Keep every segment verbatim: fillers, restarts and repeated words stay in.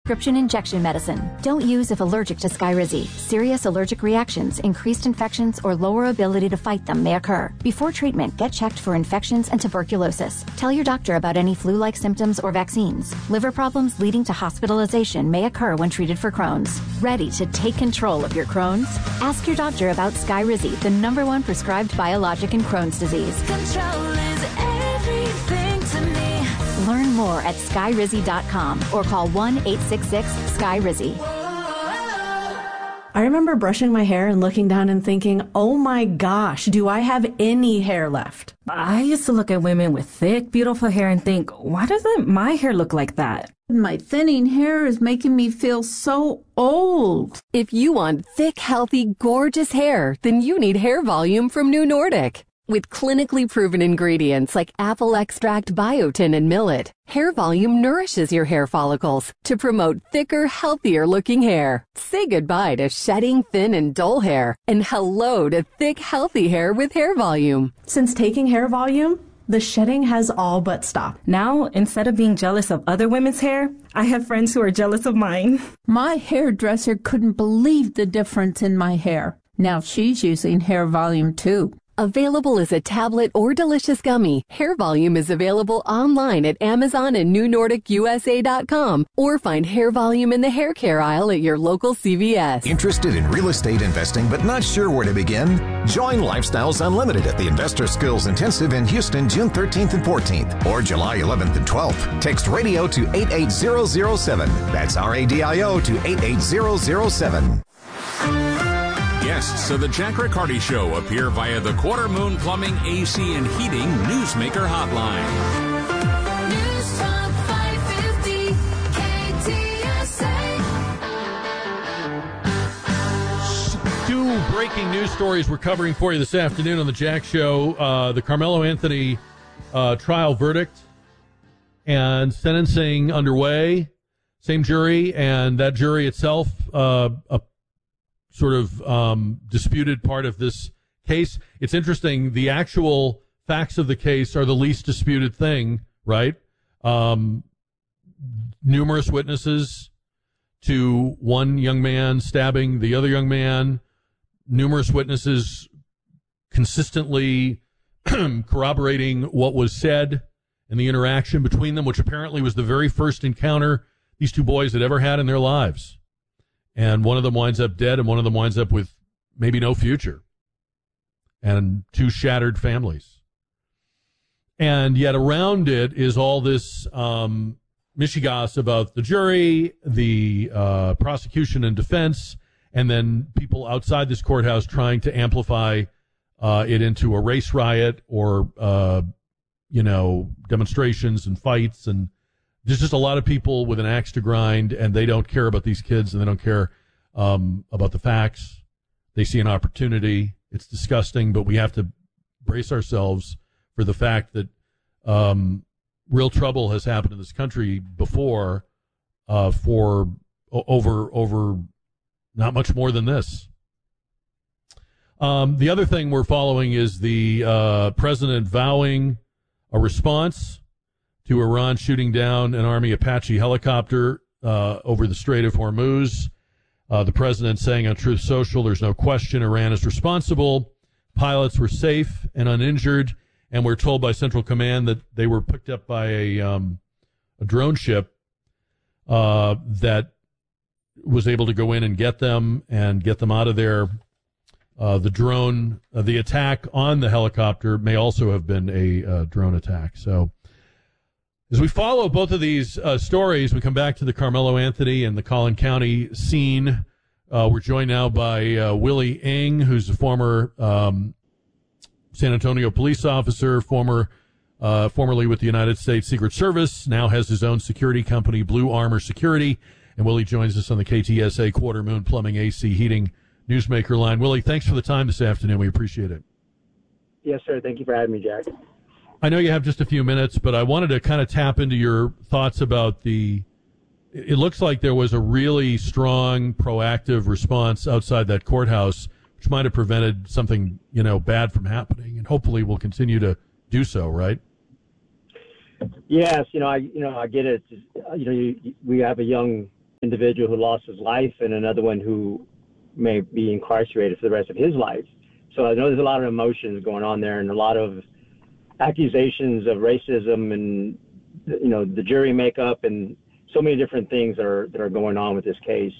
prescription injection medicine. Don't use if allergic to Skyrizi. Serious allergic reactions, increased infections, or lower ability to fight them may occur. Before treatment, get checked for infections and tuberculosis. Tell your doctor about any flu-like symptoms or vaccines. Liver problems leading to hospitalization may occur when treated for Crohn's. Ready to take control of your Crohn's? Ask your doctor about Skyrizi, the number one prescribed biologic in Crohn's disease. Control is everything to me. Learn more at skyrizi dot com or call one eight six six Skyrizi. I remember brushing my hair and looking down and thinking, oh my gosh, do I have any hair left? I used to look at women with thick, beautiful hair and think, why doesn't my hair look like that? My thinning hair is making me feel so old. If you want thick, healthy, gorgeous hair, then you need Hair Volume from New Nordic. With clinically proven ingredients like apple extract, biotin, and millet, Hair Volume nourishes your hair follicles to promote thicker, healthier looking hair. Say goodbye to shedding, thin, and dull hair, and hello to thick, healthy hair with Hair Volume. Since taking Hair Volume, the shedding has all but stopped. Now, instead of being jealous of other women's hair, I have friends who are jealous of mine. My hairdresser couldn't believe the difference in my hair. Now she's using Hair Volume too. Available as a tablet or delicious gummy, Hair Volume is available online at Amazon and New Nordic U S A dot com, or find Hair Volume in the hair care aisle at your local C V S. Interested in real estate investing but not sure where to begin? Join Lifestyles Unlimited at the Investor Skills Intensive in Houston, June thirteenth and fourteenth, or July eleventh and twelfth. Text radio to eight eight zero zero seven. That's R A D I O to eight eight zero zero seven. Guests of the Jack Riccardi Show appear via the Quarter Moon Plumbing, A C, and Heating Newsmaker Hotline. News Talk five fifty K T S A. Two breaking news stories we're covering for you this afternoon on the Jack Show. Uh, the Carmelo Anthony uh, trial verdict and sentencing underway. Same jury, and that jury itself uh, a sort of um, disputed part of this case. It's interesting. The actual facts of the case are the least disputed thing, right? Um, numerous witnesses to one young man stabbing the other young man. Numerous witnesses consistently corroborating what was said and the interaction between them, which apparently was the very first encounter these two boys had ever had in their lives. And one of them winds up dead, and one of them winds up with maybe no future. And two shattered families. And yet around it is all this um, mishigas about the jury, the uh, prosecution and defense, and then people outside this courthouse trying to amplify uh, it into a race riot or, uh, you know, demonstrations and fights. And there's just a lot of people with an axe to grind, and they don't care about these kids, and they don't care um, about the facts. They see an opportunity. It's disgusting, but we have to brace ourselves for the fact that um, real trouble has happened in this country before uh, for o- over over not much more than this. Um, the other thing we're following is the uh, president vowing a response to Iran shooting down an Army Apache helicopter uh, over the Strait of Hormuz. Uh, the president saying on Truth Social, there's no question Iran is responsible. Pilots were safe and uninjured, and we're told by Central Command that they were picked up by a, um, a drone ship uh, that was able to go in and get them and get them out of there. Uh, the drone, uh, the attack on the helicopter may also have been a uh, drone attack. So as we follow both of these uh, stories, we come back to the Carmelo Anthony and the Collin County scene. Uh, we're joined now by uh, Willie Ng, who's a former um, San Antonio police officer, former, uh, formerly with the United States Secret Service, now has his own security company, Blue Armor Security. And Willie joins us on the K T S A Quarter Moon Plumbing, A C, Heating Newsmaker line. Willie, thanks for the time this afternoon. We appreciate it. Yes, sir. Thank you for having me, Jack. I know you have just a few minutes, but I wanted to kind of tap into your thoughts about the, it looks like there was a really strong, proactive response outside that courthouse, which might have prevented something, you know, bad from happening, and hopefully will continue to do so, right? Yes, you know, I, you know, I get it. You know, you, we have a young individual who lost his life and another one who may be incarcerated for the rest of his life. So I know there's a lot of emotions going on there and a lot of accusations of racism and, you know, the jury makeup and so many different things that are, that are going on with this case.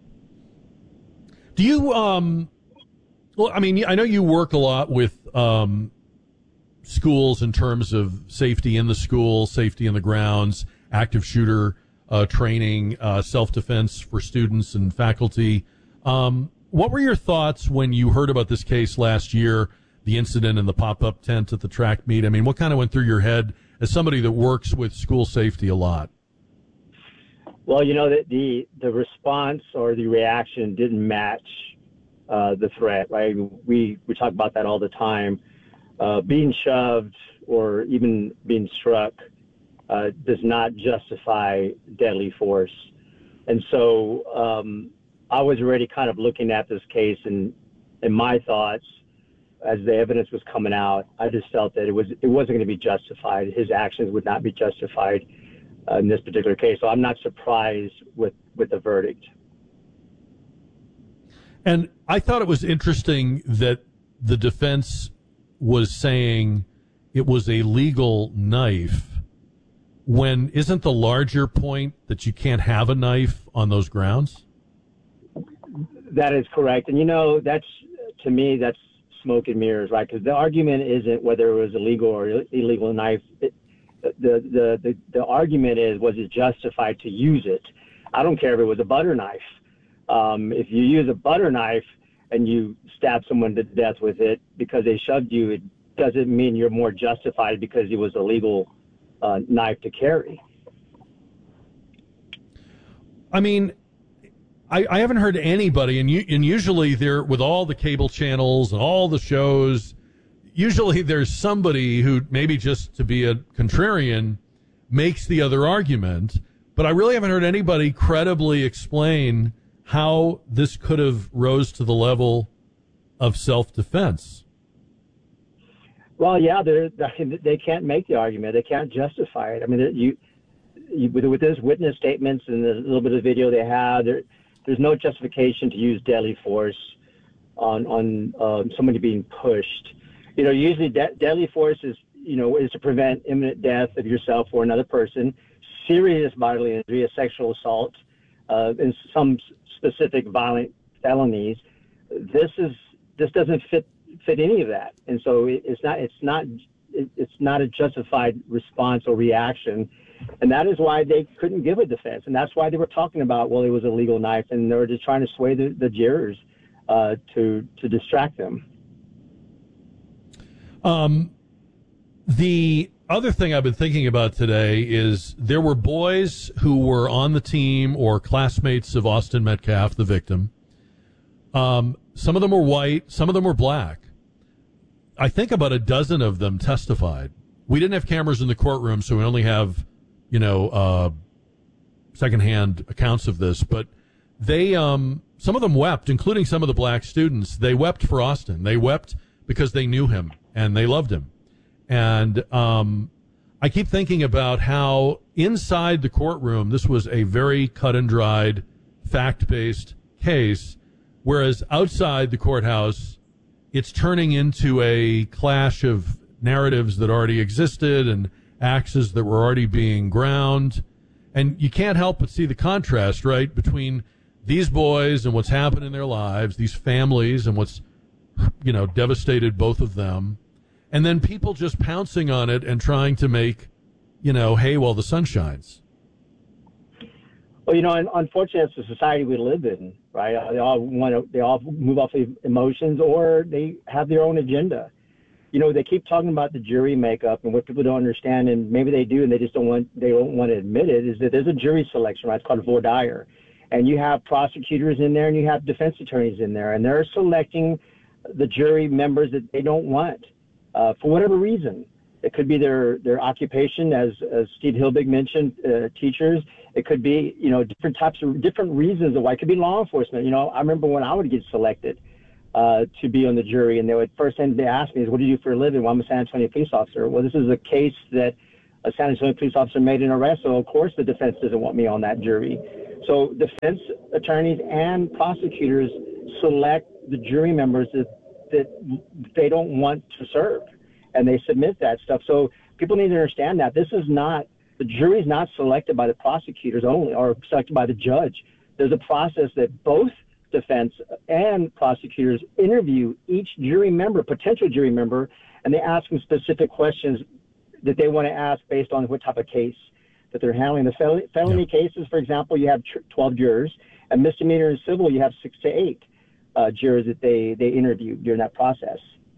Do you, um, well, I mean, I know you work a lot with um, schools in terms of safety in the school, safety in the grounds, active shooter uh, training, uh, self-defense for students and faculty. Um, what were your thoughts when you heard about this case last year, the incident in the pop-up tent at the track meet? I mean, what kind of went through your head as somebody that works with school safety a lot? Well, you know, the the, the response or the reaction didn't match uh, the threat, right? We, we talk about that all the time. Uh, being shoved or even being struck uh, does not justify deadly force. And so um, I was already kind of looking at this case, and in my thoughts, as the evidence was coming out, I just felt that it was it wasn't going to be justified. His actions would not be justified uh, in this particular case. So I'm not surprised with, with the verdict. And I thought it was interesting that the defense was saying it was a legal knife, when isn't the larger point that you can't have a knife on those grounds? That is correct. And, you know, that's, to me, that's smoke and mirrors, right? Because the argument isn't whether it was a legal or illegal knife. It, the, the, the, the argument is, was it justified to use it? I don't care if it was a butter knife. Um, if you use a butter knife and you stab someone to death with it because they shoved you, it doesn't mean you're more justified because it was a legal uh, knife to carry. I mean, I, I haven't heard anybody, and, you, and usually there, with all the cable channels and all the shows, usually there's somebody who, maybe just to be a contrarian, makes the other argument. But I really haven't heard anybody credibly explain how this could have rose to the level of self-defense. Well, yeah, they can't make the argument. They can't justify it. I mean, you, you with, with those witness statements and the little bit of video they have, there, there's no justification to use deadly force on on um, somebody being pushed. You know, usually de- deadly force is, you know, is to prevent imminent death of yourself or another person, serious bodily injury, a sexual assault, uh, and some specific violent felonies. This is this doesn't fit fit any of that, and so it, it's not it's not it, it's not a justified response or reaction, and that is why they couldn't give a defense, and that's why they were talking about, well, it was a legal knife, and they were just trying to sway the, the jurors uh, to to distract them. Um, the other thing I've been thinking about today is there were boys who were on the team or classmates of Austin Metcalf, the victim. Um, some of them were white, some of them were black. I think about a dozen of them testified. We didn't have cameras in the courtroom, so we only have, you know, uh, secondhand accounts of this. But they, um, some of them wept, including some of the black students. They wept for Austin. They wept because they knew him and they loved him. And um, I keep thinking about how inside the courtroom, this was a very cut and dried, fact-based case, whereas outside the courthouse, it's turning into a clash of narratives that already existed and axes that were already being ground. And you can't help but see the contrast, right, between these boys and what's happened in their lives, these families and what's, you know, devastated both of them. And then people just pouncing on it and trying to make, you know, hay while the sun shines. Well, you know, unfortunately, it's the society we live in, right? They all want to, they all move off of emotions, or they have their own agenda. You know, they keep talking about the jury makeup, and what people don't understand, and maybe they do, and they just don't want, they don't want to admit it, is that there's a jury selection, right? It's called voir dire. And you have prosecutors in there, and you have defense attorneys in there, and they're selecting the jury members that they don't want. Uh, for whatever reason. It could be their, their occupation, as, as Steve Hilbig mentioned, uh, teachers. It could be, you know, different types of, different reasons of why. It could be law enforcement. You know, I remember when I would get selected uh, to be on the jury, and they would, first thing they asked me is, what do you do for a living? Well, I'm a San Antonio police officer. Well, this is a case that a San Antonio police officer made an arrest, so of course the defense doesn't want me on that jury. So defense attorneys and prosecutors select the jury members that, that they don't want to serve, and they submit that stuff. So people need to understand that this is not, the jury is not selected by the prosecutors only or selected by the judge. There's a process that both defense and prosecutors interview each jury member, potential jury member, and they ask them specific questions that they want to ask based on what type of case that they're handling. The fel- felony yeah. cases, for example, you have twelve jurors, and misdemeanor and civil, you have six to eight uh, jurors that they, they interview during that process.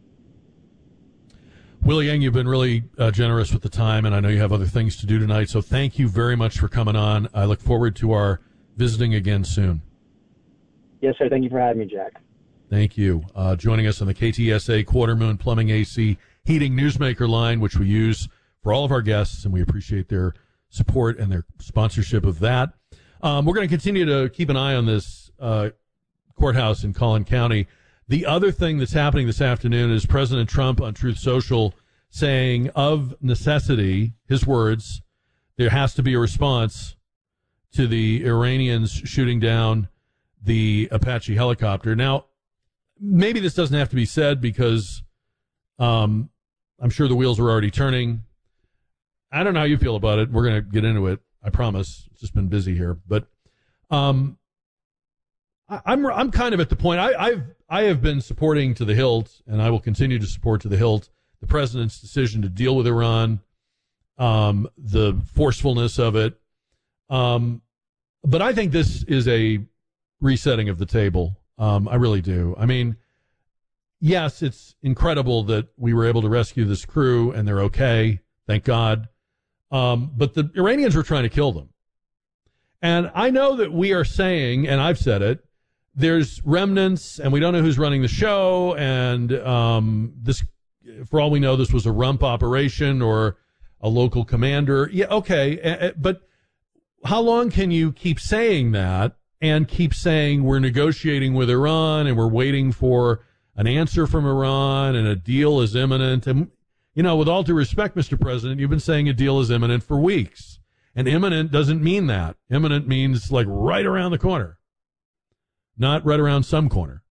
Willie Yang, you've been really uh, generous with the time, and I know you have other things to do tonight, so thank you very much for coming on. I look forward to our visiting again soon. Yes, sir. Thank you for having me, Jack. Thank you. Uh, joining us on the K T S A Quarter Moon Plumbing A C Heating Newsmaker line, which we use for all of our guests, and we appreciate their support and their sponsorship of that. Um, we're going to continue to keep an eye on this uh, courthouse in Collin County. The other thing that's happening this afternoon is President Trump on Truth Social saying, of necessity, his words, there has to be a response to the Iranians shooting down the Apache helicopter. Now, maybe this doesn't have to be said because um, I'm sure the wheels are already turning. I don't know how you feel about it. We're going to get into it. I promise. It's just been busy here. But um, I, I'm I'm kind of at the point. I, I've I have been supporting to the hilt, and I will continue to support to the hilt the president's decision to deal with Iran, um, the forcefulness of it. Um, but I think this is a resetting of the table. Um, I really do. I mean, yes, it's incredible that we were able to rescue this crew and they're okay. Thank God. Um, but the Iranians were trying to kill them. And I know that we are saying, and I've said it, there's remnants and we don't know who's running the show. And um, this, for all we know, this was a rump operation or a local commander. Yeah, okay. But how long can you keep saying that and keep saying we're negotiating with Iran and we're waiting for an answer from Iran and a deal is imminent? And, you know, with all due respect, Mister President, you've been saying a deal is imminent for weeks. And imminent doesn't mean that. Imminent means like right around the corner, not right around some corner.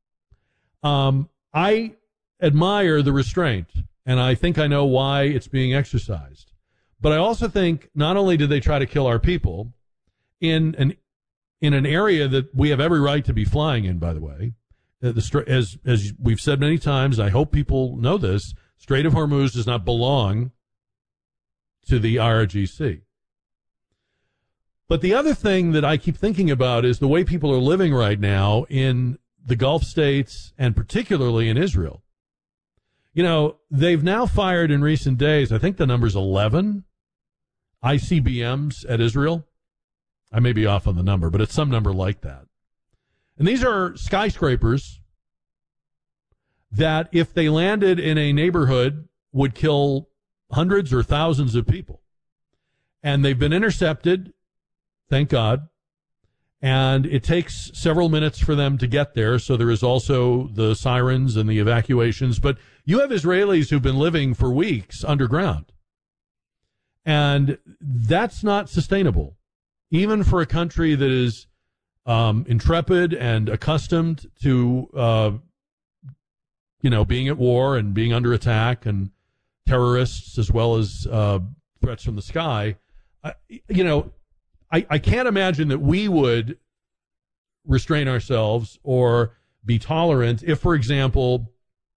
Um, I admire the restraint, and I think I know why it's being exercised. But I also think not only did they try to kill our people in an in an area that we have every right to be flying in, by the way, the, as as we've said many times, I hope people know this, Strait of Hormuz does not belong to the I R G C. But the other thing that I keep thinking about is the way people are living right now in the Gulf states and particularly in Israel. You know, they've now fired in recent days, I think the number's eleven I C B Ms at Israel. I may be off on the number, but it's some number like that. And these are skyscrapers that, if they landed in a neighborhood, would kill hundreds or thousands of people. And they've been intercepted, thank God. And it takes several minutes for them to get there, so there is also the sirens and the evacuations. But you have Israelis who've been living for weeks underground. And that's not sustainable, even for a country that is um, intrepid and accustomed to, uh, you know, being at war and being under attack and terrorists as well as uh, threats from the sky. Uh, you know, I, I can't imagine that we would restrain ourselves or be tolerant if, for example,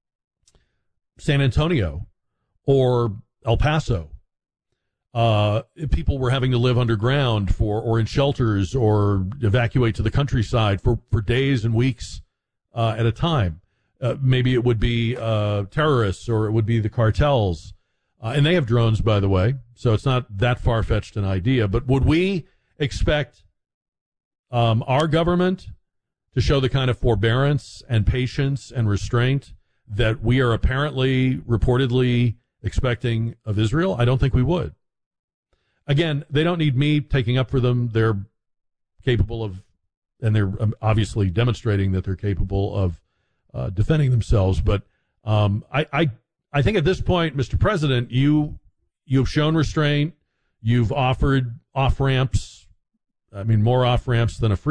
San Antonio or El Paso, uh, people were having to live underground for, or in shelters or evacuate to the countryside for, for days and weeks uh, at a time. Uh, maybe it would be uh, terrorists or it would be the cartels. Uh, and they have drones, by the way, so it's not that far-fetched an idea. But would we expect um, our government to show the kind of forbearance and patience and restraint that we are apparently, reportedly expecting of Israel? I don't think we would. Again, they don't need me taking up for them. They're capable of, and they're obviously demonstrating that they're capable of uh, defending themselves. But um, I, I, I think at this point, Mister President, you, you've shown restraint. You've offered off-ramps I mean, more off ramps than a free